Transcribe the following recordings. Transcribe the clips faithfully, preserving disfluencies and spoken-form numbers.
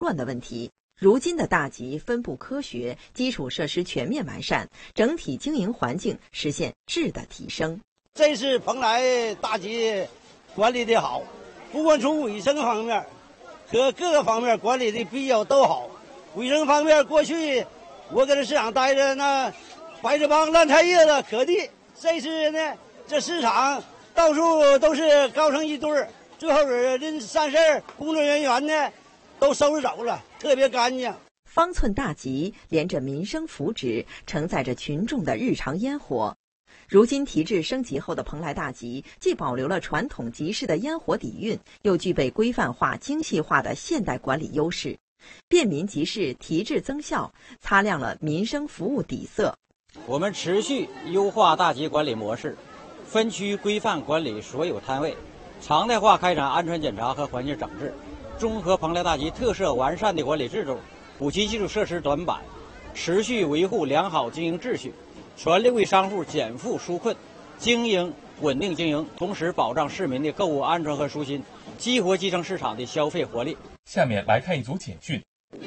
乱的问题。如今的大集分布科学，基础设施全面完善，整体经营环境实现质的提升。 这次蓬莱大集管理的好，不管从卫生方面和各个方面管理的比较都好。卫生方面，过去我搁这市场待着，那白纸帮烂菜叶子可地。这次呢，这市场到处都是高成一堆儿，最后是临散事儿，工作人员呢都收拾走了，特别干净。 方寸大集连着民生福祉，承载着群众的日常烟火。如今提质升级后的蓬莱大集，既保留了传统集市的烟火底蕴，又具备规范化、精细化的现代管理优势。便民集市提质增效，擦亮了民生服务底色。 我们持续优化大集管理模式，分区规范管理所有摊位，常态化开展安全检查和环境整治，综合蓬莱大集特色完善的管理制度，补齐基础设施短板，持续维护良好经营秩序，全力为商户减负纾困，经营稳定经营，同时保障市民的购物安全和舒心，激活基层市场的消费活力。 下面来看一组简讯。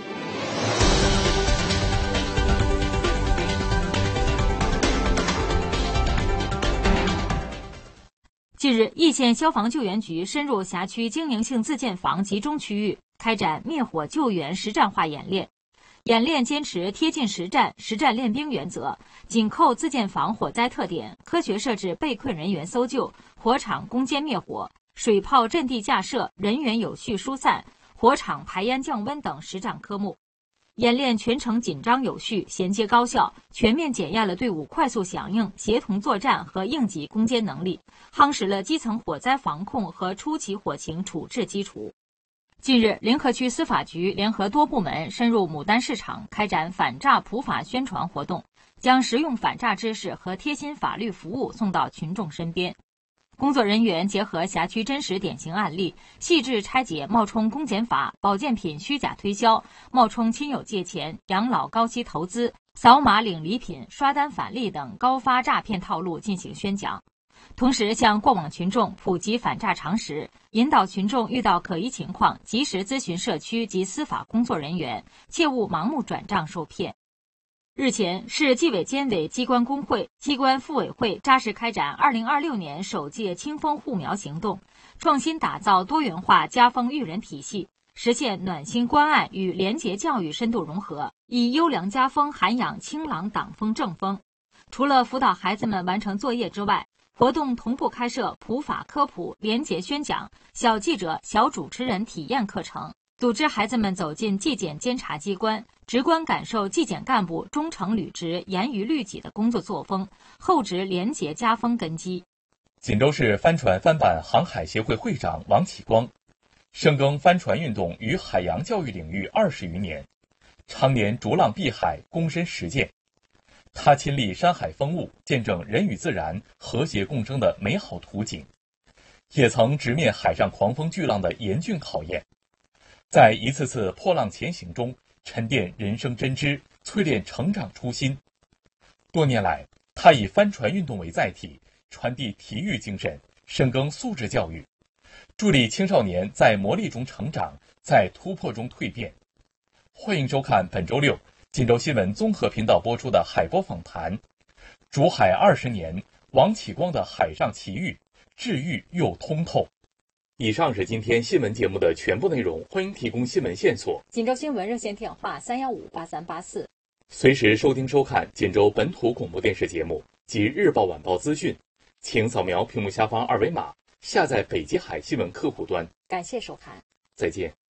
近日，易县消防救援局深入辖区经营性自建房集中区域，开展灭火救援实战化演练。演练坚持贴近实战、实战练兵原则，紧扣自建房火灾特点，科学设置被困人员搜救、火场攻坚灭火、水炮阵地架设、人员有序疏散、火场排烟降温等实战科目。演练全程紧张有序、衔接高效，全面检验了队伍快速响应、协同作战和应急攻坚能力，夯实了基层火灾防控和初期火情处置基础。近日，临河区司法局联合多部门深入牡丹市场，开展反诈普法宣传活动，将实用反诈知识和贴心法律服务送到群众身边。工作人员结合辖区真实典型案例，细致拆解冒充公检法、保健品虚假推销、冒充亲友借钱、养老高息投资、扫码领礼品、刷单返利等高发诈骗套路进行宣讲。同时向过往群众普及反诈常识，引导群众遇到可疑情况及时咨询社区及司法工作人员，切勿盲目转账受骗。日前，市纪委监委机关工会、机关妇委会扎实开展二零二六年首届清风护苗行动，创新打造多元化家风育人体系，实现暖心关爱与廉洁教育深度融合，以优良家风涵养清朗党风正风。除了辅导孩子们完成作业之外，活动同步开设普法科普、廉洁宣讲、小记者、小主持人体验课程，组织孩子们走进纪检监察机关，直观感受纪检干部忠诚履职、严于律己的工作作风，厚植廉洁家风根基。 锦州市帆船帆板航海协会会长王启光，深耕帆船运动与海洋教育领域二十余年，常年逐浪碧海，躬身实践。他亲历山海风物，见证人与自然和谐共生的美好图景，也曾直面海上狂风巨浪的严峻考验，在一次次破浪前行中沉淀人生真知，淬炼成长初心。多年来，他以帆船运动为载体，传递体育精神，深耕素质教育，助力青少年在磨砺中成长，在突破中蜕变。欢迎收看本周六锦州新闻综合频道播出的海波访谈，逐海二十年，王启光的海上奇遇，治愈又通透。以上是今天新闻节目的全部内容，欢迎提供新闻线索。 锦州新闻热线电话三幺五八三八四， 随时收听收看锦州本土广播电视节目及日报晚报资讯，请扫描屏幕下方二维码，下载北极海新闻客户端。 感谢收看， 再见。